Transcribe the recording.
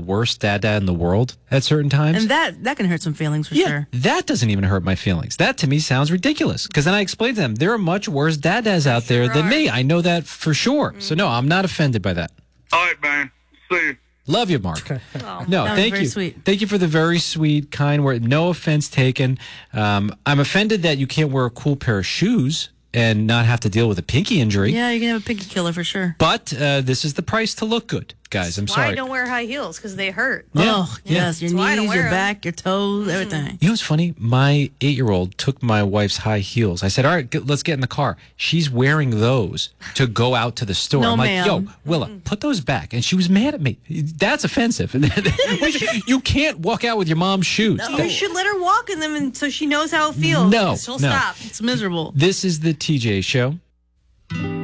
worst dad in the world at certain times. And that can hurt some feelings for sure. That doesn't even hurt my feelings. That to me sounds ridiculous. Because then I explain to them, there are much worse dads out there than me. I know that for sure. So no, I'm not offended by that. All right, man. See you. Love you, Mark. Oh, no, thank you. Sweet. Thank you for the very sweet, kind word. No offense taken. I'm offended that you can't wear a cool pair of shoes and not have to deal with a pinky injury. Yeah, you're going to have a pinky killer for sure. But this is the price to look good, guys. I'm sorry. Why I don't wear high heels? Because they hurt. Yeah. Oh, yes. Your knees, your back, your toes, everything. You know what's funny? My 8-year-old took my wife's high heels. I said, all right, let's get in the car. She's wearing those to go out to the store. No, I'm like, ma'am. yo, Willa, put those back. And she was mad at me. That's offensive. You can't walk out with your mom's shoes. No. You should let her walk in them so she knows how it feels. No, She'll no. stop. It's miserable. This is the TJ Show.